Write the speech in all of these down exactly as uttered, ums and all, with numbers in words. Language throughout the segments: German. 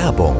Werbung.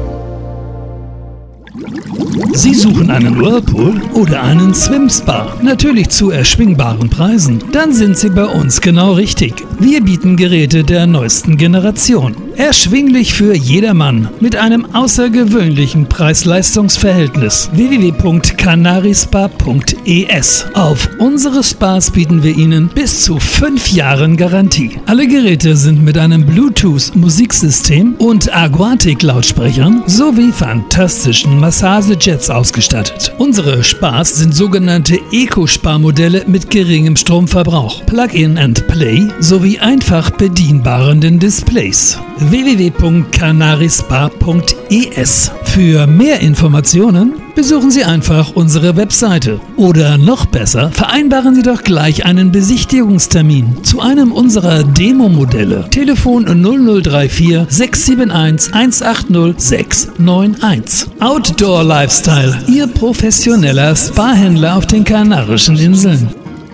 Sie suchen einen Whirlpool oder einen Swim-Spa? Natürlich zu erschwingbaren Preisen? Dann sind Sie bei uns genau richtig. Wir bieten Geräte der neuesten Generation. Erschwinglich für jedermann mit einem außergewöhnlichen Preis-Leistungs-Verhältnis. w w w punkt canarispa punkt e s. Auf unsere Spas bieten wir Ihnen bis zu fünf Jahren Garantie. Alle Geräte sind mit einem Bluetooth-Musiksystem und Aquatic-Lautsprechern sowie fantastischen Massagejets ausgestattet. Unsere Spas sind sogenannte Eco-Spa-Modelle mit geringem Stromverbrauch, Plug-in and Play sowie einfach bedienbaren Displays. w w w punkt canarispa punkt e s. Für mehr Informationen besuchen Sie einfach unsere Webseite. Oder noch besser, vereinbaren Sie doch gleich einen Besichtigungstermin zu einem unserer Demo-Modelle. Telefon null null drei vier sechs sieben eins eins acht null sechs neun eins. Outdoor Lifestyle, Ihr professioneller Spa-Händler auf den Kanarischen Inseln.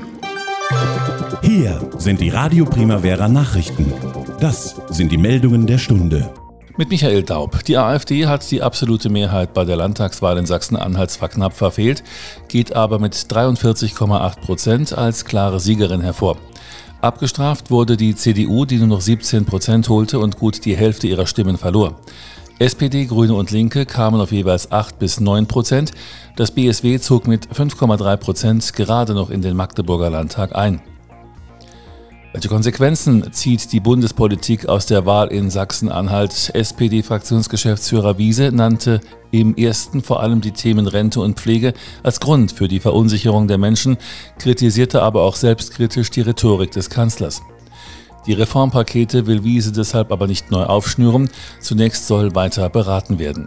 Hier sind die Radio Primavera Nachrichten. Das sind die Meldungen der Stunde. Mit Michael Daub. Die AfD hat die absolute Mehrheit bei der Landtagswahl in Sachsen-Anhalt zwar knapp verfehlt, geht aber mit dreiundvierzig Komma acht Prozent als klare Siegerin hervor. Abgestraft wurde die C D U, die nur noch siebzehn Prozent holte und gut die Hälfte ihrer Stimmen verlor. S P D, Grüne und Linke kamen auf jeweils acht bis neun Prozent. Das B S W zog mit fünf Komma drei Prozent gerade noch in den Magdeburger Landtag ein. Welche Konsequenzen zieht die Bundespolitik aus der Wahl in Sachsen-Anhalt? S P D-Fraktionsgeschäftsführer Wiese nannte im ersten vor allem die Themen Rente und Pflege als Grund für die Verunsicherung der Menschen, kritisierte aber auch selbstkritisch die Rhetorik des Kanzlers. Die Reformpakete will Wiese deshalb aber nicht neu aufschnüren. Zunächst soll weiter beraten werden.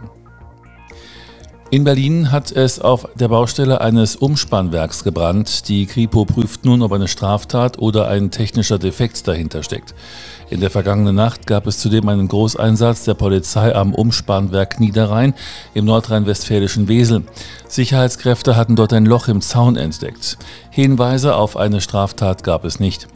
In Berlin hat es auf der Baustelle eines Umspannwerks gebrannt. Die Kripo prüft nun, ob eine Straftat oder ein technischer Defekt dahinter steckt. In der vergangenen Nacht gab es zudem einen Großeinsatz der Polizei am Umspannwerk Niederrhein im nordrhein-westfälischen Wesel. Sicherheitskräfte hatten dort ein Loch im Zaun entdeckt. Hinweise auf eine Straftat gab es nicht.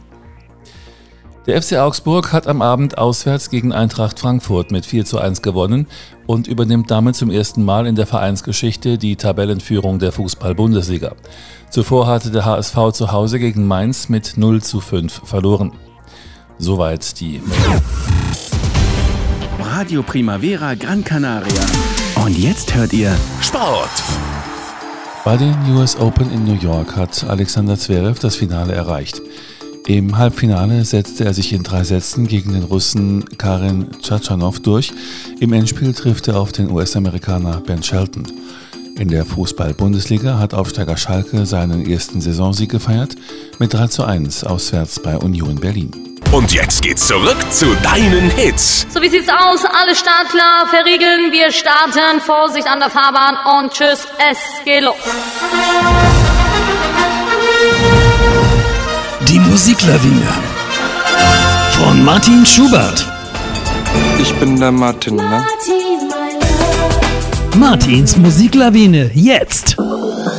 Der F C Augsburg hat am Abend auswärts gegen Eintracht Frankfurt mit vier zu eins gewonnen und übernimmt damit zum ersten Mal in der Vereinsgeschichte die Tabellenführung der Fußball-Bundesliga. Zuvor hatte der H S V zu Hause gegen Mainz mit null zu fünf verloren. Soweit die Meldung. Radio Primavera Gran Canaria. Und jetzt hört ihr Sport. Bei den U S Open in New York hat Alexander Zverev das Finale erreicht. Im Halbfinale setzte er sich in drei Sätzen gegen den Russen Karen Khachanov durch. Im Endspiel trifft er auf den U S-Amerikaner Ben Shelton. In der Fußball-Bundesliga hat Aufsteiger Schalke seinen ersten Saisonsieg gefeiert mit drei zu eins auswärts bei Union Berlin. Und jetzt geht's zurück zu deinen Hits. So, wie sieht's aus? Alle startklar, verriegeln. Wir starten. Vorsicht an der Fahrbahn und tschüss, es geht los. Die Musiklawine von Martin Schubert. Ich bin der Martin, ne? Martins Musiklawine, jetzt.